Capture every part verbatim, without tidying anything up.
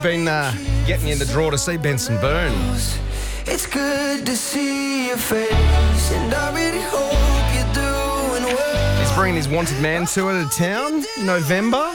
Been uh, getting you in the draw to see Benson Boone. It's good to see your face, and I really hope you're doing well. He's bringing his Wanted Man tour to town, November.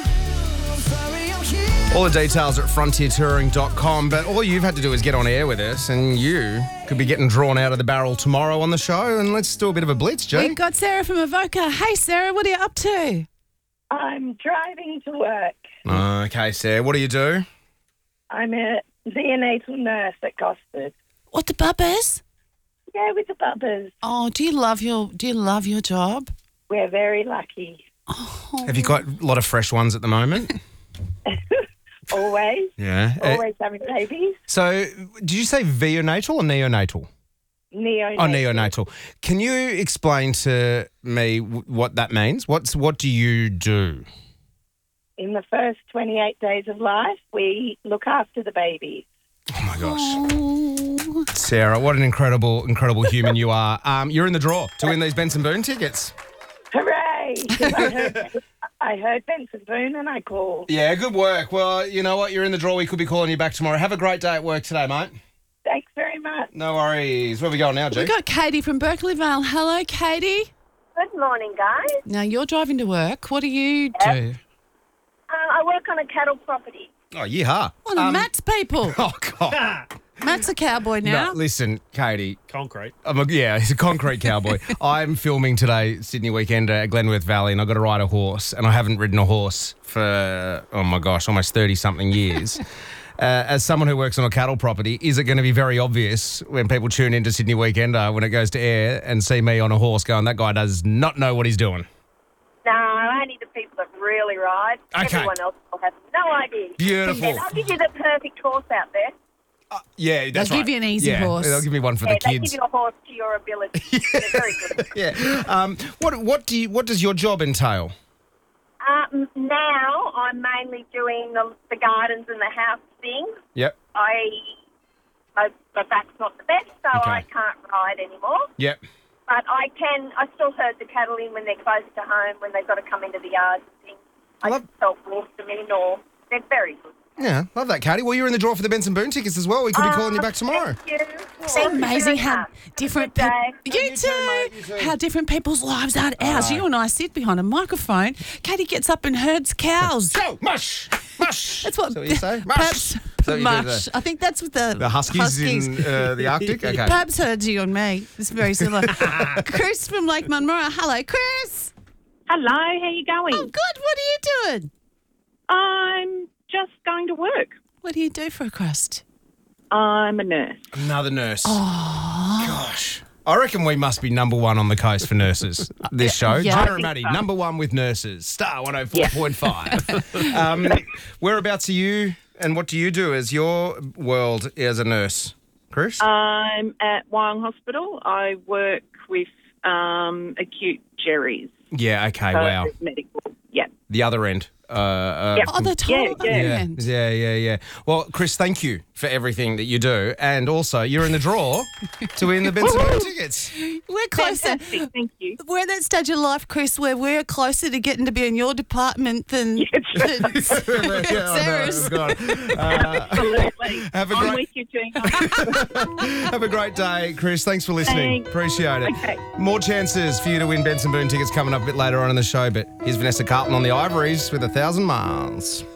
All the details are at frontier touring dot com, but all you've had to do is get on air with us, and you could be getting drawn out of the barrel tomorrow on the show, and let's do a bit of a blitz, Jay. We've got Sarah from Avoca. Hey, Sarah, what are you up to? I'm driving to work. Okay, Sarah, what do you do? I'm a neonatal nurse at Gosford. What the bubbers? Yeah, with the bubbers. Oh, do you love your do you love your job? We're very lucky. Oh. Have you got a lot of fresh ones at the moment? Always. Yeah. Always having babies. So, did you say neonatal or neonatal? Neonatal. Oh, neonatal. Can you explain to me w- what that means? What's what do you do? In the first twenty-eight days of life, we look after the baby. Oh my gosh, Oh. Sarah, what an incredible, incredible human you are. Um, you're in the draw to win these Benson Boone tickets. Hooray! 'Cause I heard, I heard Benson Boone and I called. Yeah, good work. Well, you know what? You're in the draw. We could be calling you back tomorrow. Have a great day at work today, mate. Thanks very much. No worries. Where are we going now, G? We've got Katie from Berkeley Vale. Hello, Katie. Good morning, guys. Now, you're driving to work. What do you do? Uh, I work on a cattle property. Oh, yeehaw. One of Um, Matt's people. Oh, God. Matt's a cowboy now. No, listen, Katie. Concrete. I'm a, yeah, he's a concrete cowboy. I'm filming today, Sydney Weekender at Glenworth Valley, and I've got to ride a horse, and I haven't ridden a horse for, oh my gosh, almost thirty-something years. Uh, as someone who works on a cattle property, is it going to be very obvious when people tune into Sydney Weekender when it goes to air and see me on a horse going, that guy does not know what he's doing? No, only the people that really ride. Okay. Everyone else will have no idea. Beautiful. And I'll give you the perfect horse out there. Yeah, that's They'll right. give you an easy yeah, horse. They'll give me one for Yeah, the they kids. give you a horse to your ability. They're very good. Yeah. Um, what what do you, what does your job entail? Um, now I'm mainly doing the, the gardens and the house thing. Yep. I my, my back's not the best, so Okay. I can't ride anymore. Yep. But I can. I still herd the cattle in when they're close to home, when they've got to come into the yard and things. I Love- just help walk them in, or they're very good. Yeah, love that, Katie. Well, you're in the draw for the Benson Boone tickets as well. We could be calling you back tomorrow. Thank you. It's amazing how different Good people. day. You too. How different people's lives are to ours. Aye. You and I sit behind a microphone. Katie gets up and herds cows. Go, mush, mush. That's what, Is that what you say? Mush. Perhaps Is that what you do mush. there? I think that's what the, The Huskies, in uh, the Arctic? Okay. Perhaps herds you and me. It's very similar. Chris from Lake Munmurra. Hello, Chris. Hello, how you going? Oh, good. What are you doing? I'm just going to work. What do you do for a crust? I'm a nurse. Another nurse. Oh. Gosh. I reckon we must be number one on the coast for nurses, this show. Yeah. Jenna I and think Maddie, so. number one with nurses. Star one oh four point five. um, whereabouts are you and what do you do as your world as a nurse, Chris? I'm at Wyong Hospital. I work with um, acute gerries. yeah, okay, So wow. it's medical. Yeah. The other end. Uh, uh, Yep. Oh, the Yeah, total yeah. Yeah, end. yeah, yeah, yeah. Well, Chris, thank you for everything that you do. And also, you're in the draw to win the Benson Boone tickets. We're closer. Fantastic, thank you. We're at that stage of life, Chris, where we're closer to getting to be in your department than, Yes. than Yeah, I know, Sarah's. God. Uh, Absolutely. have a I'm great- with you, Gina. have a great day, Chris. Thanks for listening. Thanks. Appreciate it. Okay. More chances for you to win Benson Boone tickets coming up a bit later on in the show. But here's Vanessa Carlton on the Ivories with A Thousand Miles.